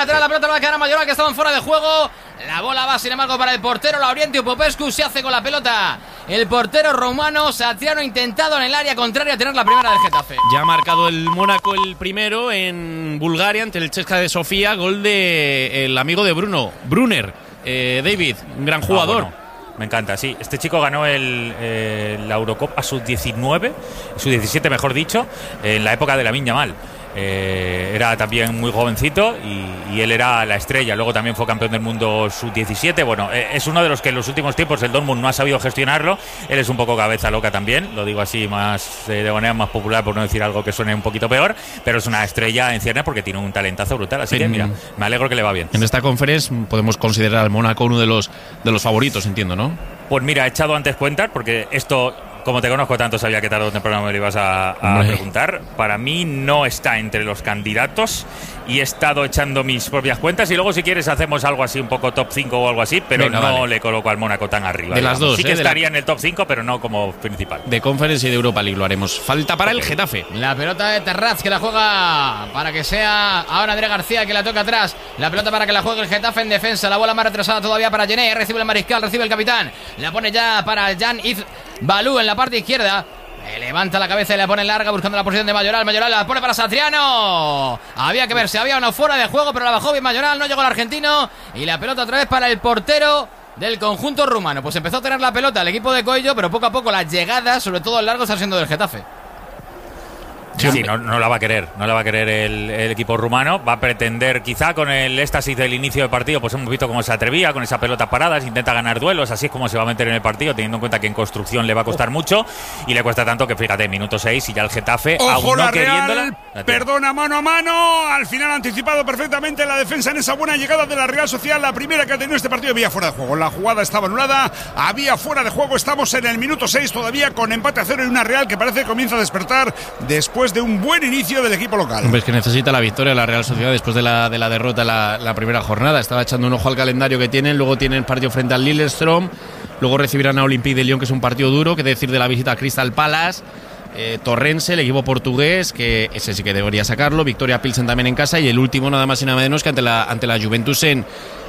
Atrás la pelota va a quedar a Mayoral, que estaban fuera de juego. La bola va sin embargo para el portero Laurientiu Popescu. Se hace con la pelota el portero rumano. Satriano ha intentado en el área contraria tener la primera del Getafe. Ya ha marcado el Mónaco el primero en Bulgaria ante el CSKA de Sofía. Gol de el amigo de Bruno, Brunner. David, un gran jugador. Bueno, me encanta, sí. Este chico ganó la Eurocopa sub-19, sub-17 mejor dicho, en la época de Lamine Yamal. Era también muy jovencito y él era la estrella. Luego también fue campeón del mundo sub-17. Bueno, es uno de los que en los últimos tiempos el Dortmund no ha sabido gestionarlo. Él es un poco cabeza loca también, lo digo así más de manera más popular, por no decir algo que suene un poquito peor, pero es una estrella en ciernes porque tiene un talentazo brutal. Así que mira, me alegro que le va bien. En esta conferencia podemos considerar al Mónaco uno de los favoritos, entiendo, ¿no? Pues mira, he echado antes cuentas porque esto, como te conozco tanto, sabía que tarde o temprano me lo ibas a preguntar. Para mí no está entre los candidatos y he estado echando mis propias cuentas y luego si quieres hacemos algo así, un poco top 5 o algo así, pero venga, no vale. le coloco al Mónaco tan arriba. De las dos, sí que estaría en el top 5, pero no como principal. De Conference y de Europa League lo haremos. Falta para el Getafe. La pelota de Terraz, que la juega para que sea ahora André García, que la toca atrás. La pelota para que la juegue el Getafe en defensa. La bola más retrasada todavía para Gené. Recibe el mariscal, recibe el capitán. La pone ya para Jan Balú en la parte izquierda. Levanta la cabeza y la pone larga buscando la posición de Mayoral. Mayoral la pone para Satriano. Había que ver si había una fuera de juego, pero la bajó bien Mayoral. No llegó el argentino. Y la pelota otra vez para el portero del conjunto rumano. Pues empezó a tener la pelota el equipo de Coello, pero poco a poco las llegadas, sobre todo el largo, están siendo del Getafe. Sí, no la va a querer. No la va a querer el equipo rumano. Va a pretender, quizá con el éxtasis del inicio del partido, pues hemos visto cómo se atrevía con esa pelota parada, se intenta ganar duelos, así es como se va a meter en el partido, teniendo en cuenta que en construcción le va a costar mucho y le cuesta tanto que, fíjate, minuto 6 y ya el Getafe, ojo, aún no la queriéndola. Real, perdona, mano a mano. Al final ha anticipado perfectamente la defensa en esa buena llegada de la Real Sociedad. La primera que ha tenido este partido había fuera de juego. La jugada estaba anulada, había fuera de juego. Estamos en el minuto 6 todavía con empate a 0 y una Real que parece que comienza a despertar después de un buen inicio del equipo local. Hombre, es que necesita la victoria la Real Sociedad después de la derrota la primera jornada. Estaba echando un ojo al calendario que tienen. Luego tienen partido frente al Lillestrøm. Luego recibirán a Olympique de Lyon, que es un partido duro. Que decir de la visita a Crystal Palace. Torrense, el equipo portugués, que ese sí que debería sacarlo. Victoria Pilsen también en casa. Y el último nada más y nada menos que ante la Juventus en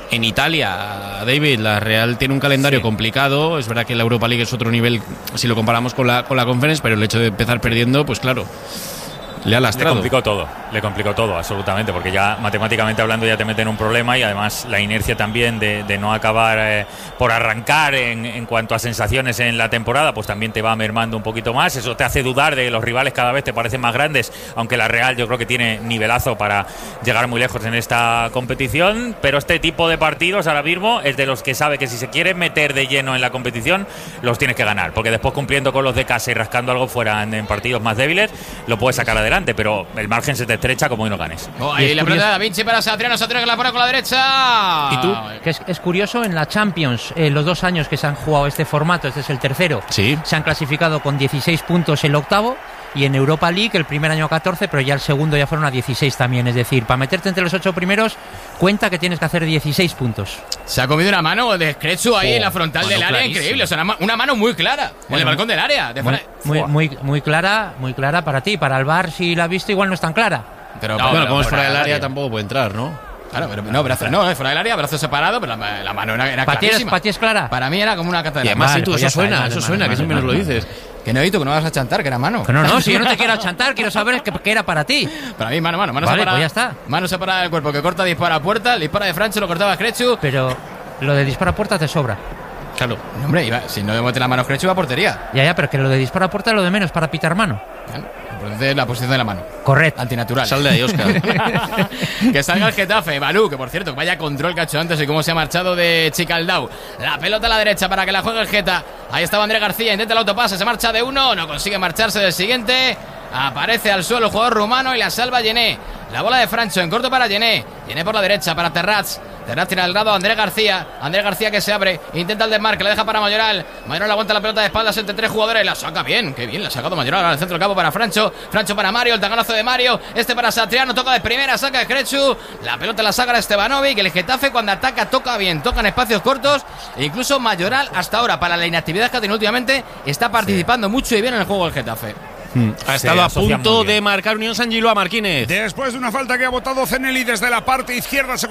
Italia. David, la Real tiene un calendario complicado. Es verdad que la Europa League es otro nivel si lo comparamos con la Conference, pero el hecho de empezar perdiendo, pues claro, le ha lastrado. Le complicó todo, absolutamente, porque ya matemáticamente hablando ya te mete en un problema y además la inercia también de no acabar por arrancar en cuanto a sensaciones en la temporada, pues también te va mermando un poquito más. Eso te hace dudar de que los rivales cada vez te parecen más grandes, aunque la Real yo creo que tiene nivelazo para llegar muy lejos en esta competición, pero este tipo de partidos ahora mismo es de los que sabe que si se quiere meter de lleno en la competición los tienes que ganar, porque después cumpliendo con los de casa y rascando algo fuera en partidos más débiles lo puedes sacar adelante, pero el margen se te estrecha como hoy no ganes. Ahí la pelota de Da Vinci para Satriano. Satriano que la pone con la derecha. ¿Y tú? Que es curioso, en la Champions, los 2 años que se han jugado este formato, este es el tercero, sí, se han clasificado con 16 puntos el octavo, y en Europa League el primer año 14, pero ya el segundo ya fueron a 16 también. Es decir, para meterte entre los 8 primeros, cuenta que tienes que hacer 16 puntos. Se ha comido una mano de Skretsu ahí en la frontal del área, increíble. O sea, una mano muy clara en el balcón del área. Muy clara para ti. Para el VAR, si la has visto, igual no es tan clara. Pero bueno, como es fuera del área, tampoco puede entrar, ¿no? Claro, pero no, brazo, no, fuera del área, brazo separado, pero la mano era clarísima. ¿Para ti es clara? Para mí era como una catedral. Y además, vale, eso suena, que siempre nos lo dices. Que no, Edito, que no vas a chantar, que era mano. Que no, si yo no te quiero chantar, quiero saber que era para ti. Para mí, mano vale, separada. Pues ya está. Mano separada del cuerpo, que corta, dispara a puerta, el dispara de Francho, lo cortaba Skretsu. Pero lo de dispara a puerta te sobra. Claro. No, hombre, si no le mete la mano Skretsu, va a portería. Ya, pero que lo de dispara a puerta es lo de menos para pitar mano. Entonces la posición de la mano. Correcto. Antinatural. Sal de ahí, Óscar. Que salga el Getafe. Balú, que por cierto, vaya control que ha hecho antes y cómo se ha marchado de Chicaldao. La pelota a la derecha para que la juegue el Geta. Ahí estaba André García, intenta el autopase, se marcha de uno, no consigue marcharse del siguiente. Aparece al suelo el jugador rumano y la salva Gené. La bola de Francho en corto para Gené. Gené por la derecha para Terraz. Terraz tira al lado a André García. André García que se abre, intenta el desmarque, la deja para Mayoral. Mayoral aguanta la pelota de espaldas entre 3 jugadores. La saca bien, qué bien la ha sacado Mayoral al centro del campo para Francho. Francho para Mario, el taganazo de Mario. Este para Satriano, toca de primera, saca de Skretsu. La pelota la saca a Stevanovic. El Getafe cuando ataca toca bien, toca en espacios cortos. E incluso Mayoral hasta ahora, para la inactividad que ha tenido últimamente, está participando mucho y bien en el juego del Getafe. Ha estado a punto de marcar Unión San Giló a Marquínez. Después de una falta que ha botado Zeneli desde la parte izquierda,